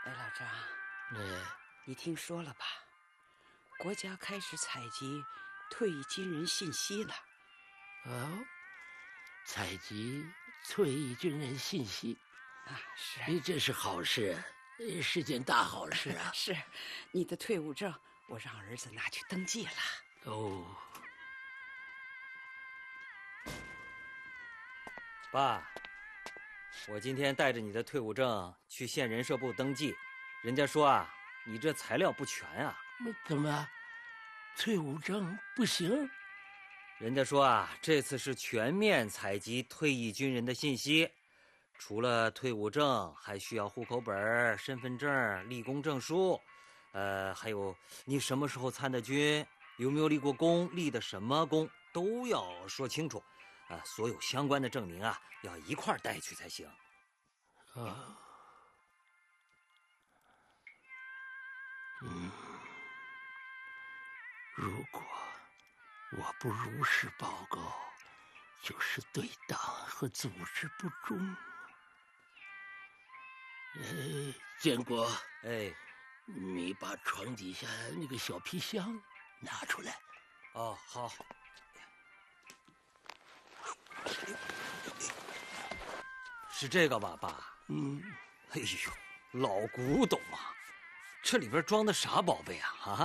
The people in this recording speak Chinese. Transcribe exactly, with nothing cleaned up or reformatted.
哎，老张， 哎， 你听说了吧？国家开始采集退役军人信息了。 哦，采集退役军人信息啊，是哎，这是好事，是件大好事啊！ 是，你的退伍证我让儿子拿去登记了。 哦， 爸，我今天带着你的退伍证去县人社部登记，人家说啊，你这材料不全啊。 怎么，退伍证不行？ 人家说啊，这次是全面采集退役军人的信息，除了退伍证，还需要户口本、身份证、立功证书，呃，还有你什么时候参的军，有没有立过功，立的什么功，都要说清楚。啊，所有相关的证明啊，要一块带去才行。 啊，嗯，如果我不如实报告，就是对党和组织不忠。哎，建国， 哎， 你把床底下那个小皮箱拿出来。 哦，好。是这个吧，爸？ 嗯， 哎呦，老古董啊，这里边装的啥宝贝啊？啊？